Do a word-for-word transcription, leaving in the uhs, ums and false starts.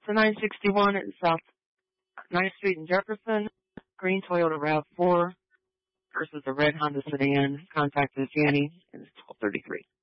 So nine sixty-one at South ninth Street in Jefferson, green Toyota RAV four versus a red Honda sedan. Contact is Janny, and it's twelve thirty-three.